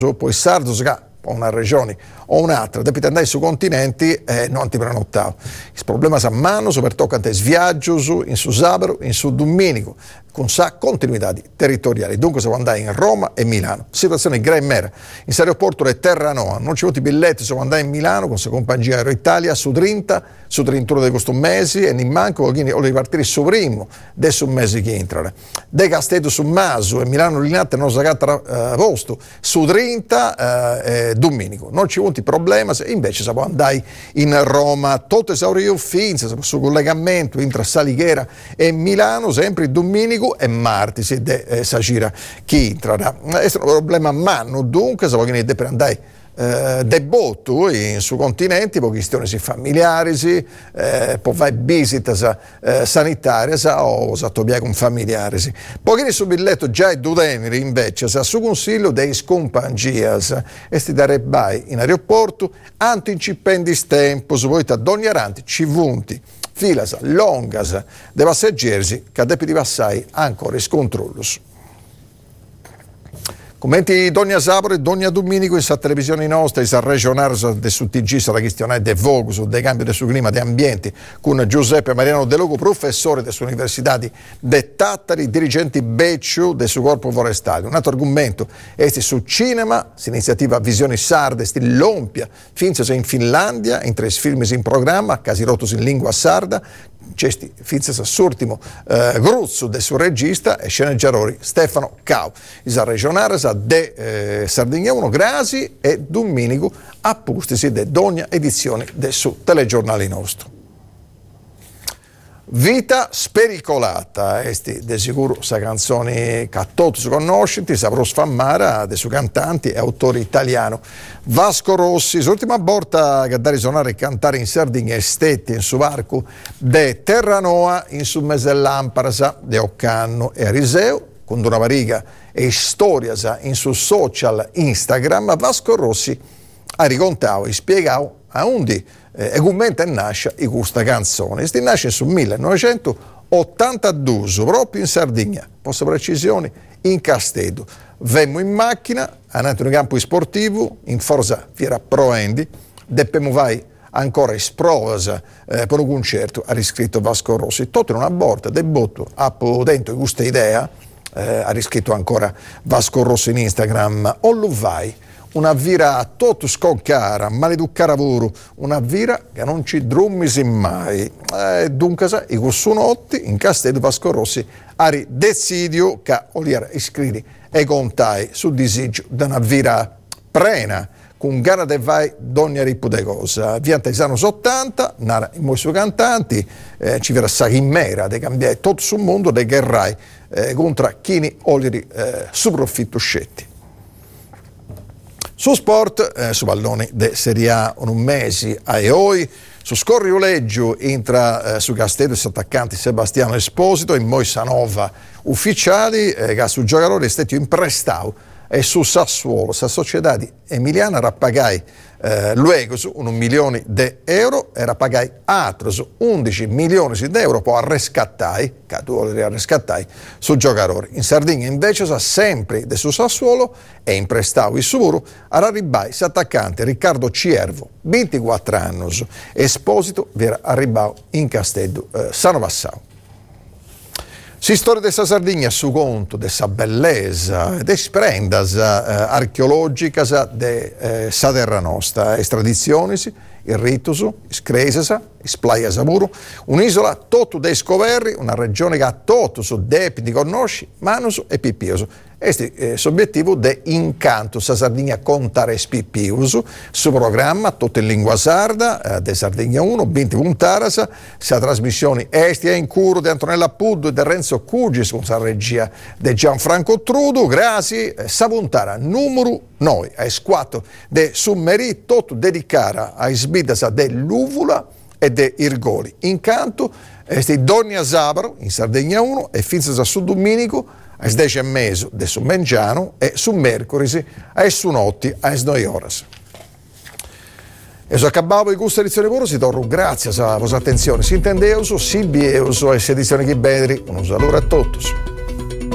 poi sardo o una regione o un'altra, deve andare su continenti e non ti prenottare. Il problema è mano, soprattutto quando sviaggio in su sabato, in su domenico, con sa continuità territoriali. Dunque si può andare in Roma e Milano. Situazione grave mera. In aeroporto di Terranova, non ci vuole biglietti, si può andare in Milano con la compagnia Aero Italia su 30, su 31 di questo mese e non manco o di partire su primo adesso un mese che entrare. De Castello su Maso e Milano Linate non si a posto su 30 domenico. Non ci vuole problema, invece si può andare in Roma, tutto esaurito finza, su collegamento tra Salighera e Milano, sempre il domenico e martedì si gira chi entra. È un problema manno, dunque si può venire per andare debotto in su continenti per questioni familiari, può fare visite sanitarie o con familiari. Poi su biglietto già è dudenere invece su consiglio dei scompangias e si darebbe in aeroporto anticipendis tempos poi da ogni aranti ci vunti filas longas de passeggeri che devi passare ancora i controllos. Commenti Donia Sapore e Donia Domenico in sa televisione nostra, in regionale su TG, la questione del vogo, sul cambio del suo clima, dei ambienti, con Giuseppe Mariano De Logo, professore dell'Università di Tattari, dirigenti Beccio del suo corpo forestale. Un altro argomento è su cinema, iniziativa Visioni Sarde, l'Ompia, finza in Finlandia, in 3 film in programma, casi rotos in lingua sarda, cesti finza s'ultimo gruzzo del suo regista e sceneggiatore Stefano Cau. Isa regionale de Sardegna 1 Grasi e Domenico appustisi de ogni edizione del suo telegiornale nostro. Vita spericolata, de sicuro sa canzone che tutti conoscenti, saprò sfammare de su cantanti e autori italiano. Vasco Rossi, l'ultima volta che da risuonare e cantare in Sardegna esteti in su varco de Terranova in su Mesellamparasa de Occanno e Ariseo, con una variga e storia in su social Instagram, Vasco Rossi ha raccontato e spiegato a undi e commenta e nasce questa canzone. Si nasce sul 1982, proprio in Sardegna, posso precisione, in Castello. Vemmo in macchina, andato in campo sportivo, in forza fiera proendi, deppemo vai ancora esprovasa per un concerto, ha riscritto Vasco Rossi. Tutto in una borda, debutto, ha dentro questa idea, ha riscritto ancora Vasco Rossi in Instagram, o lo vai. Una vira tutto sconcara, maleducare lavoro, una vira che non ci drummisi mai. Dunque, i cussunotti in Castello Vasco Rossi ha decidio che oliera iscrivi e contai sul disegno di una vira prena, con gara de vai d'ogni rippo de cosa. Vianta i anni 80, nara i suoi cantanti, ci verrà sa in mera de cambiare tutto sul mondo de guerrai contro chi olieri su profitto scetti. Su sport, su pallone de Serie A un mese a EOI, su scorrioleggio entra su Castello e attaccante Sebastiano Esposito in Moisanova ufficiali che su giocatori è stato imprestato e su Sassuolo, sa società di Emiliana rappagai luego su 1 milione di euro e rappagai altro su 11 milioni di euro poi arrescattai, che tu vuoi arrescattai, su giocatori. In Sardegna invece sa sempre de su Sassuolo e imprestato il suo arribai s'attaccante Riccardo Ciervo, 24 anni, Esposito vera arribao in Castello Sano Vassao. Si storia della Sardegna su conto della bellezza e delle splendas archeologiche della terra nostra, le tradizioni, il ritus, le cresese, le plaias a muro, un'isola tutto dei scoverri, una regione che ha tutto su depi di conosci, manus e pippioso. Questo è l'obiettivo di incanto sa Sardegna contare spippiuso, su programma tutto in lingua sarda, de Sardegna 1, 20 puntaras, sa trasmissioni estia in curo di Antonella Puddo e di Renzo Cugis con sa regia di Gianfranco Trudo, grazie, sa puntara numero noi, a squatto de Summeri, tutto dedicare a sbidas dell'Uvula e de Irgoli. Incanto, esti Donia Sabaro in Sardegna 1 e finza su Domenico, a 10:30 de su Mengiano e su Mercoledì a su notti a 9 horas. E so acabavo di questa edizione pure, si torno grazie a vostra attenzione, si intendeuso, si bieso e si edizione che bedri, un saluto a tutti.